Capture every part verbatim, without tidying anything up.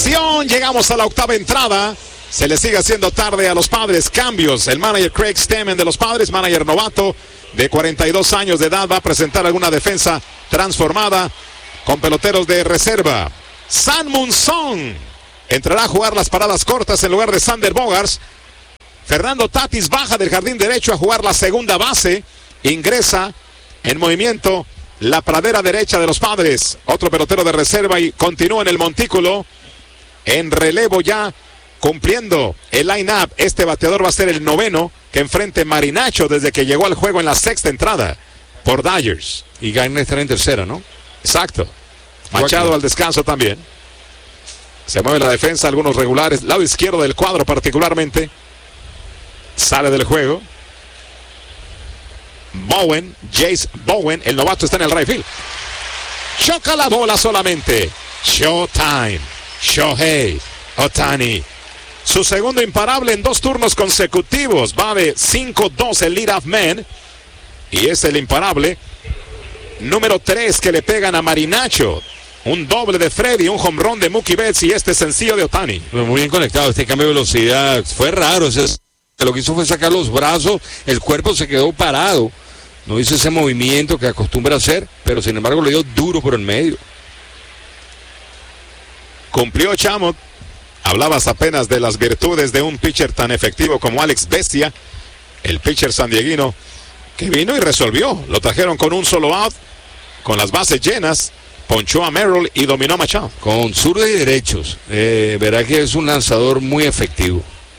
Atención, llegamos a la octava entrada. Se le sigue haciendo tarde a los Padres. Cambios. El manager Craig Stammen de los Padres, manager novato de cuarenta y dos años de edad, va a presentar alguna defensa transformada con peloteros de reserva. San Munson entrará a jugar las paradas cortas en lugar de Sander Bogaerts. Fernando Tatis baja del jardín derecho a jugar la segunda base. Ingresa en movimiento la pradera derecha de los Padres. Otro pelotero de reserva y continúa en el montículo. En relevo ya cumpliendo el line-up. Este bateador va a ser el noveno que enfrente Marinacho desde que llegó al juego en la sexta entrada por Dodgers. Y Gainer estará en tercera, ¿no? Exacto. Machado al descanso también. Se mueve la defensa, algunos regulares. Lado izquierdo del cuadro particularmente. Sale del juego. Bowen, Jace Bowen, el novato está en el right field. Choca la bola solamente. Showtime. Shohei Ohtani. Su segundo imparable en dos turnos consecutivos. Va de cinco dos el lead-off man. Y es el imparable número tres que le pegan a Marinacho. Un doble de Freddy, un home run de Mookie Betts y este sencillo de Ohtani. Muy bien conectado, este cambio de velocidad fue raro. Ese, lo que hizo fue sacar los brazos, el cuerpo se quedó parado. No hizo ese movimiento que acostumbra hacer, pero sin embargo le dio duro por el medio. Cumplió Chamot. Hablabas apenas de las virtudes de un pitcher tan efectivo como Alex Bestia, el pitcher sandieguino, que vino y resolvió. Lo trajeron con un solo out, con las bases llenas, ponchó a Merrill y dominó a Machado. Con zurdos y derechos. Eh, verá que es un lanzador muy efectivo.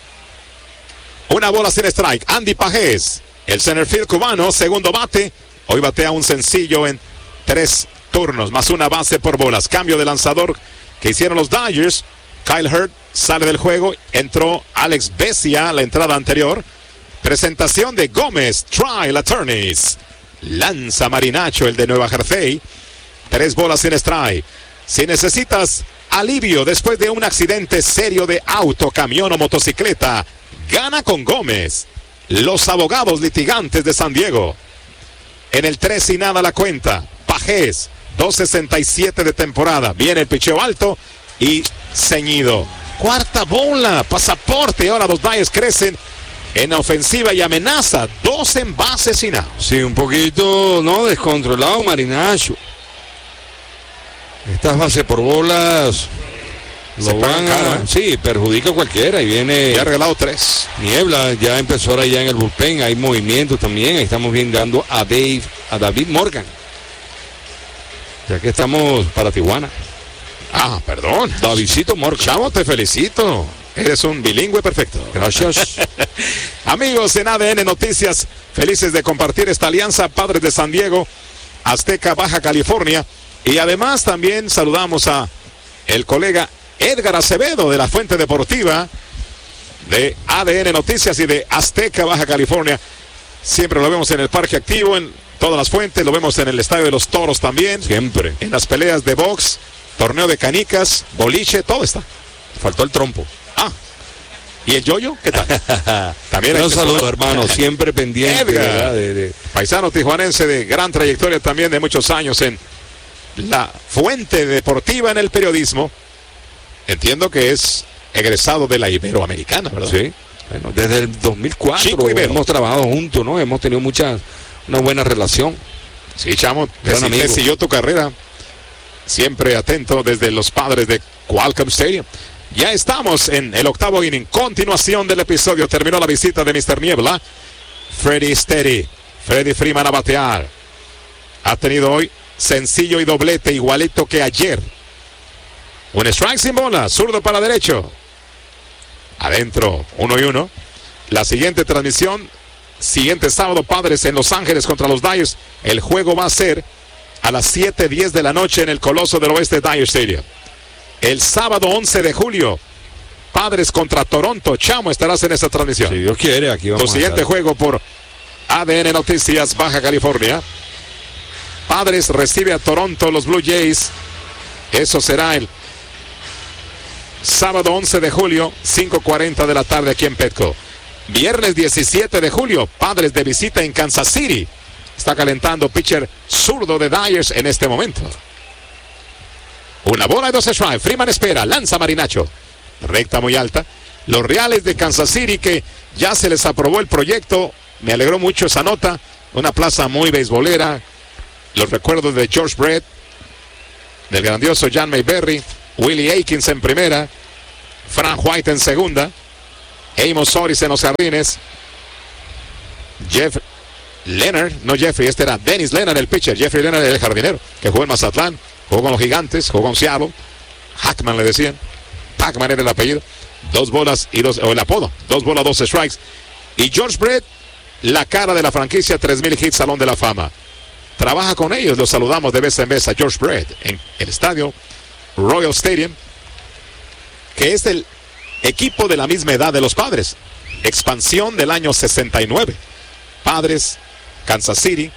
Una bola sin strike. Andy Pajés, el center field cubano, segundo bate. Hoy batea un sencillo en tres turnos, más una base por bolas. Cambio de lanzador que hicieron los Dodgers. Kyle Hurt sale del juego. Entró Alex Bessia, la entrada anterior. Presentación de Gómez, Trial Attorneys. Lanza Marinacho, el de Nueva Jersey. Tres bolas sin strike. Si necesitas alivio después de un accidente serio de auto, camión o motocicleta, gana con Gómez. Los abogados litigantes de San Diego. En el tres y nada la cuenta. Pajés, dos sesenta y siete de temporada. Viene el picheo alto y ceñido. Cuarta bola, pasaporte. Ahora los Dodgers crecen en ofensiva y amenaza. Dos envases sin out. Sí, un poquito, no, descontrolado Marinacho. Estas bases por bolas Se lo van cara, a, ¿eh? sí, perjudica a cualquiera. Y viene Ya ha regalado tres. Niebla, ya empezó ahora ya en el bullpen, hay movimiento también. Ahí estamos viendo a Dave, a David Morgan. Ya que estamos para Tijuana. Ah, perdón. Davidcito Morgan. Chavo, te felicito. Eres un bilingüe perfecto. Gracias. Amigos en A D N Noticias, felices de compartir esta alianza. Padres de San Diego, Azteca, Baja California. Y además también saludamos a el colega Edgar Acevedo de la Fuente Deportiva de A D N Noticias y de Azteca, Baja California. Siempre lo vemos en el Parque Activo, en todas las fuentes. Lo vemos en el Estadio de los Toros también. Siempre. En las peleas de box, torneo de canicas, boliche, todo está. Faltó el trompo. Ah, ¿y el yoyo? ¿Qué tal? También un saludo, hermano, siempre pendiente. Edgar, de, de... paisano tijuanense de gran trayectoria también, de muchos años en la Fuente Deportiva en el periodismo. Entiendo que es egresado de la Iberoamericana, ¿verdad? Sí. Bueno, desde el dos mil cuatro Chico Ibero. hemos trabajado juntos, ¿no? Hemos tenido mucha, una buena relación. Sí, chamo, Gran te, amigo. te siguió tu carrera. Siempre atento desde los Padres de Qualcomm Stadium. Ya estamos en el octavo inning. Continuación del episodio. Terminó la visita de mister Niebla. Freddy Steady. Freddy Freeman a batear. Ha tenido hoy sencillo y doblete igualito que ayer. Un strike sin bola. Zurdo para derecho. Adentro. Uno y uno. La siguiente transmisión. Siguiente sábado. Padres en Los Ángeles contra los Dodgers. El juego va a ser a las siete diez de la noche en el Coloso del Oeste Dodger Stadium. El sábado once de julio, Padres contra Toronto. Chamo, estarás en esa transmisión. Si Dios quiere, aquí vamos. Tu siguiente a juego por A D N Noticias, Baja California. Padres recibe a Toronto, los Blue Jays. Eso será el sábado once de julio, cinco cuarenta de la tarde aquí en Petco. Viernes diecisiete de julio, Padres de visita en Kansas City. Está calentando pitcher zurdo de Dodgers en este momento. Una bola y dos strikes. Freeman espera, lanza Marinacho. Recta muy alta. Los Reales de Kansas City, que ya se les aprobó el proyecto. Me alegró mucho esa nota. Una plaza muy beisbolera. Los recuerdos de George Brett, del grandioso John Mayberry, Willie Aikins en primera, Frank White en segunda, Amos Oris en los jardines, Jeff Leonard, no Jeffrey, este era Dennis Leonard el pitcher, Jeffrey Leonard el jardinero, que jugó en Mazatlán, jugó con los Gigantes, jugó con Seattle, Hackman le decían, Pac-Man era el apellido, dos bolas y dos, o el apodo, dos bolas, dos strikes, y George Brett, la cara de la franquicia, tres mil hits, Salón de la Fama. Trabaja con ellos, los saludamos de vez en vez a George Brett en el estadio Royal Stadium, que es el equipo de la misma edad de los Padres. Expansión del año sesenta y nueve. Padres, Kansas City,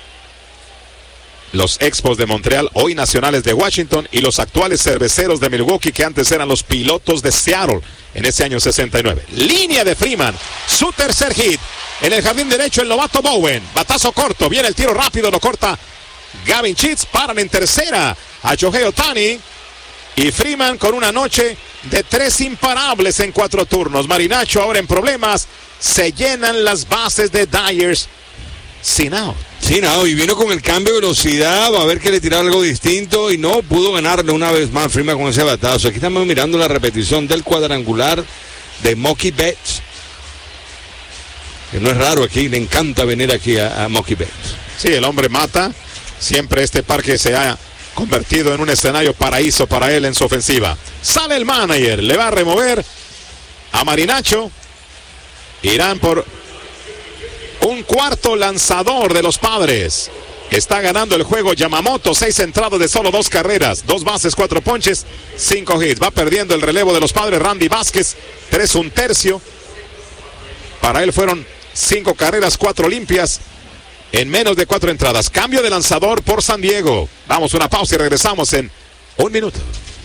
los Expos de Montreal, hoy Nacionales de Washington, y los actuales Cerveceros de Milwaukee, que antes eran los Pilotos de Seattle en ese año sesenta y nueve. Línea de Freeman, su tercer hit. En el jardín derecho el novato Bowen. Batazo corto, viene el tiro rápido, lo corta Gavin Sheets. Paran en tercera a Shohei Ohtani. Y Freeman con una noche de tres imparables en cuatro turnos. Marinacho ahora en problemas. Se llenan las bases de Dyers sin out. Sin out, y vino con el cambio de velocidad, va a ver que le tiraba algo distinto y no pudo ganarle una vez más Freeman con ese batazo. Aquí estamos mirando la repetición del cuadrangular de Mookie Betts. Que no es raro aquí, le encanta venir aquí a, a Mookie Betts. Sí, el hombre mata. Siempre este parque se ha convertido en un escenario paraíso para él en su ofensiva. Sale el manager, le va a remover a Marinacho. Irán por un cuarto lanzador de los Padres. Está ganando el juego Yamamoto, seis entradas de solo dos carreras, dos bases, cuatro ponches, cinco hits. Va perdiendo el relevo de los Padres Randy Vázquez, tres un tercio. Para él fueron cinco carreras, cuatro limpias en menos de cuatro entradas. Cambio de lanzador por San Diego. Vamos a una pausa y regresamos en un minuto.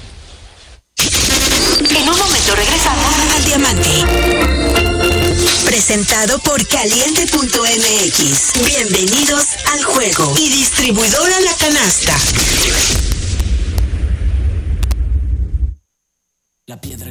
En un momento regresamos al Diamante. Presentado por Caliente punto M X. Bienvenidos al juego. Y distribuidora La Canasta. La piedra.